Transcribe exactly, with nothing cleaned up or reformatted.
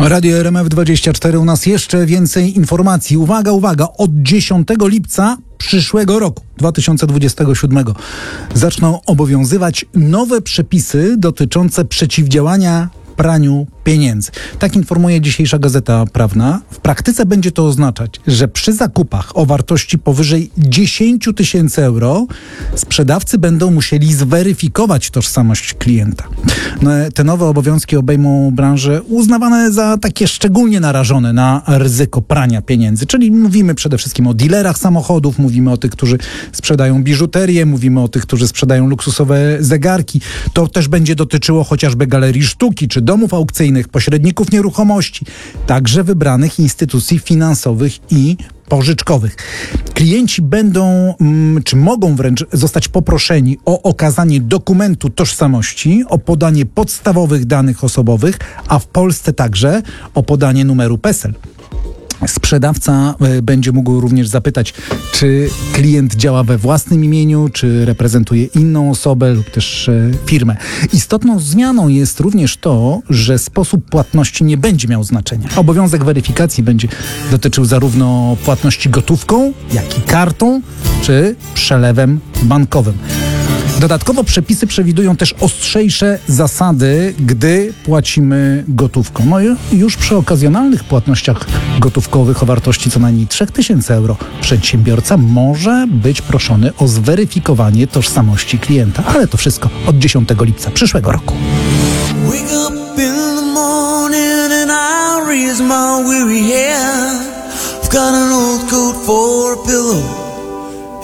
Radio R M F dwadzieścia cztery, u nas jeszcze więcej informacji. Uwaga, uwaga, od dziesiątego lipca przyszłego roku, dwa tysiące dwudziestego siódmego, zaczną obowiązywać nowe przepisy dotyczące przeciwdziałania praniu pieniędzy. Tak informuje dzisiejsza Gazeta Prawna. W praktyce będzie to oznaczać, że przy zakupach o wartości powyżej dziesięć tysięcy euro sprzedawcy będą musieli zweryfikować tożsamość klienta. No, te nowe obowiązki obejmą branże uznawane za takie szczególnie narażone na ryzyko prania pieniędzy. Czyli mówimy przede wszystkim o dealerach samochodów, mówimy o tych, którzy sprzedają biżuterię, mówimy o tych, którzy sprzedają luksusowe zegarki. To też będzie dotyczyło chociażby galerii sztuki czy domów aukcyjnych, pośredników nieruchomości, także wybranych instytucji finansowych i pożyczkowych. Klienci będą, czy mogą wręcz zostać poproszeni o okazanie dokumentu tożsamości, o podanie podstawowych danych osobowych, a w Polsce także o podanie numeru PESEL. Sprzedawca będzie mógł również zapytać, czy klient działa we własnym imieniu, czy reprezentuje inną osobę lub też firmę. Istotną zmianą jest również to, że sposób płatności nie będzie miał znaczenia. Obowiązek weryfikacji będzie dotyczył zarówno płatności gotówką, jak i kartą, czy przelewem bankowym. Dodatkowo przepisy przewidują też ostrzejsze zasady, gdy płacimy gotówką. No i już przy okazjonalnych płatnościach gotówkowych o wartości co najmniej trzy tysiące euro przedsiębiorca może być proszony o zweryfikowanie tożsamości klienta. Ale to wszystko od dziesiątego lipca przyszłego roku.